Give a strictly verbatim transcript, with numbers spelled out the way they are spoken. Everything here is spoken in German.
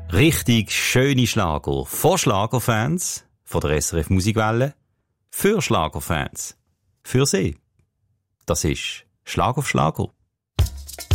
Richtig schöne Schlager von Schlagerfans, von der S R F Musikwelle, für Schlagerfans, für sie. Das ist Schlag auf Schlager.